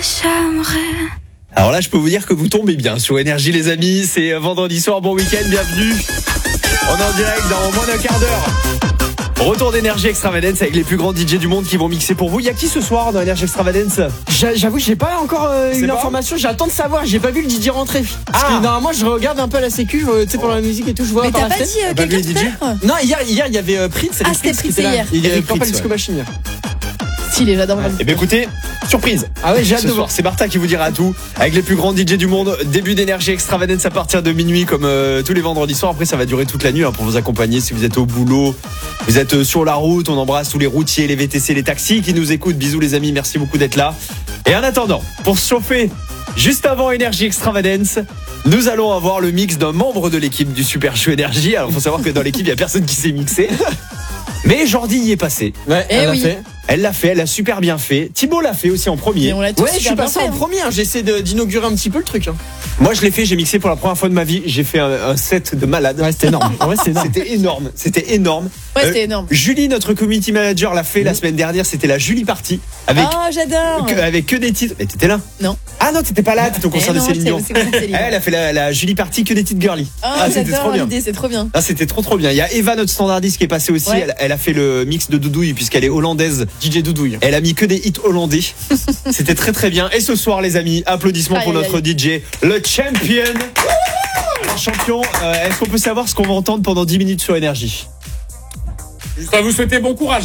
j'aimerais. Alors là, je peux vous dire que vous tombez bien sur Énergie, les amis. C'est vendredi soir, bon week-end, bienvenue. On est en direct dans moins d'un quart d'heure. Retour d'Énergie Extravagance avec les plus grands DJ du monde qui vont mixer pour vous. Il y a qui ce soir dans Énergie Extravagance? J'avoue, j'ai pas encore une pas information. J'attends de savoir. J'ai pas vu le DJ rentrer. Parce que normalement, je regarde un peu à la sécu, tu sais, pour la musique et tout. Je vois Mais par t'as la pas fenêtre. dit pas vu quelqu'un les tout DJ? à l'heure? Non, hier, il y avait Pritz. Ah, c'était Pritz hier. Il y avait Pritz, Purple Disco ouais. Machine hier. Stylé, j'adore. Eh bien écoutez, surprise. Ah ouais, j'ai hâte Ce de soir, voir. c'est Martha qui vous dira tout. Avec les plus grands DJ du monde. Début d'Énergie Extravagance à partir de minuit, comme tous les vendredis soirs. Après, ça va durer toute la nuit pour vous accompagner si vous êtes au boulot. Vous êtes sur la route. On embrasse tous les routiers, les VTC, les taxis qui nous écoutent. Bisous les amis, merci beaucoup d'être là. Et en attendant, pour se chauffer, juste avant Énergie Extravagance, nous allons avoir le mix d'un membre de l'équipe du Super Show Énergie. Alors, il faut savoir que dans l'équipe, il n'y a personne qui s'est mixé. Mais Jordi y est passé. Ouais, Eh elle oui. l'a fait. Elle l'a fait, elle a super bien fait. Thibaut l'a fait aussi en premier. Et on l'a tous Ouais, je suis super bien passé fait, en hein. premier. J'essaie d'inaugurer un petit peu le truc. Moi, je l'ai fait, j'ai mixé pour la première fois de ma vie. J'ai fait un set de malade. Ouais, c'était énorme. Ouais, c'est énorme. C'était énorme. C'était énorme. Ouais, c'était énorme. Julie, notre community manager, l'a fait la semaine dernière. C'était la Julie Party. Avec, Oh, j'adore. avec que des titres. Mais t'étais là? Non. Ah non, t'étais pas là. T'étais au concert Eh de non, Céline Dion. c'est concert de Céline. Elle a fait la Julie Party que des titres girly. Oh, c'était trop j'adore bien. l'idée, c'est trop bien. Ah, c'était trop bien. Il y a Eva, notre standardiste, qui est passée aussi. Ouais. Elle a fait le mix de Doudouille puisqu'elle est hollandaise. DJ Doudouille. Elle a mis que des hits hollandais. C'était très bien. Et ce soir, les amis, applaudissements pour Aïe, aïe, notre DJ, le champion. Alors, champion, est-ce qu'on peut savoir ce qu'on va entendre pendant 10 minutes sur Énergie? Juste à vous souhaiter bon courage.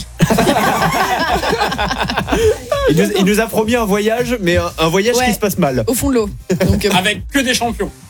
Il nous a promis un voyage, mais un voyage Ouais. qui se passe mal. Au fond de l'eau. Donc, Avec que des champions.